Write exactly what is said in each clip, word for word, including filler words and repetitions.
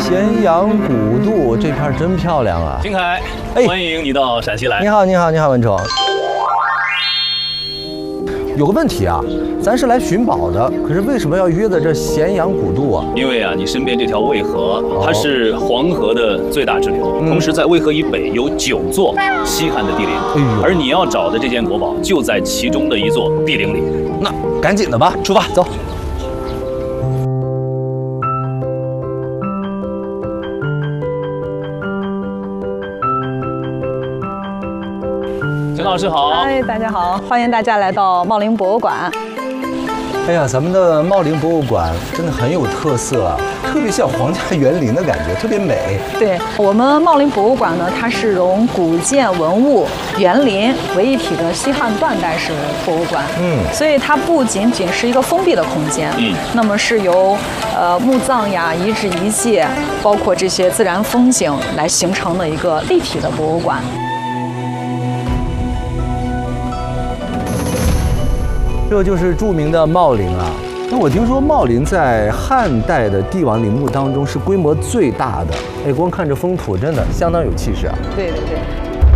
咸阳古渡这片真漂亮啊！ 金凯， 哎欢迎你到陕西来。 你好，你好，你好，文成。有个问题啊，咱是来寻宝的，可是为什么要约在这咸阳古渡啊？ 因为啊，你身边这条渭河，它是黄河的最大支流， 嗯同时在渭河以北有九座西汉的帝陵， 哎呦而你要找的这件国宝就在其中的一座帝陵里。 那赶紧的吧， 出发， 走。 陈老师好。 嗨，大家好，欢迎大家来到茂陵博物馆。 哎呀，咱们的茂陵博物馆真的很有特色啊，特别像皇家园林的感觉，特别美。 对我们茂陵博物馆呢，它是融古建文物、园林为一体的西汉断代史博物馆。 嗯所以它不仅仅是一个封闭的空间， 嗯那么是由呃墓葬呀、遗址遗迹，包括这些自然风景来形成的一个立体的博物馆。 这就是著名的茂陵啊。那我听说茂陵在汉代的帝王陵墓当中是规模最大的。哎，光看这封土，真的相当有气势啊。 对对对。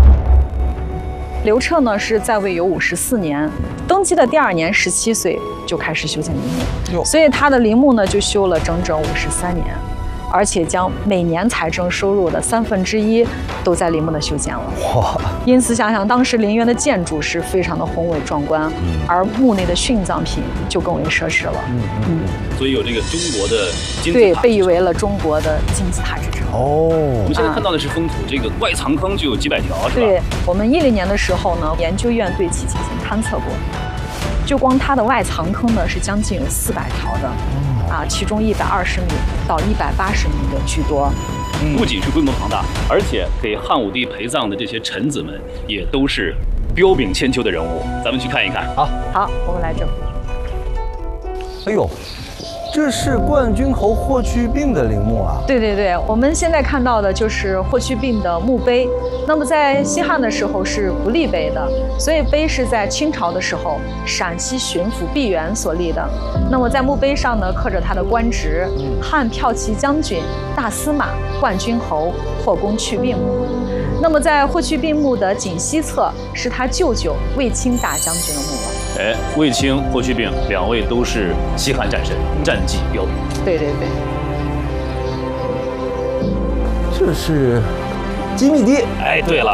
刘彻呢是在位有五十四年，登基的第二年十七岁就开始修建陵墓， 哟所以他的陵墓呢就修了整整五十三年，而且将每年财政收入的三分之一都在陵墓的修建了。 哇， 因此，想想当时陵园的建筑是非常的宏伟壮观，而墓内的殉葬品就更为奢侈了。 嗯嗯。 所以有这个中国的金字对， 塔。 被誉为了中国的金字塔之称。 哦我们现在看到的是封土，这个外藏坑就有几百条，是吧？ 对，我们一零年的时候呢，研究院对其进行勘测过，就光它的外藏坑呢是将近有四百条的，啊，其中一百二十米到一百八十米的居多。 不仅是规模庞大，而且给汉武帝陪葬的这些臣子们也都是彪炳千秋的人物。咱们去看一看。 好， 好，我们来这。 哎呦，这是冠军侯霍去病的陵墓啊。 对对对，我们现在看到的就是霍去病的墓碑。那么在西汉的时候是不立碑的，所以碑是在清朝的时候陕西巡抚毕沅所立的。那么在墓碑上呢刻着他的官职：汉骠骑将军、大司马、冠军侯、霍公去病。那么在霍去病墓的颈西侧是他舅舅卫青大将军的墓了。 哎，卫青、霍去病两位都是西汉战神，战绩彪炳。 对对对。 这是机密地。 哎，对了，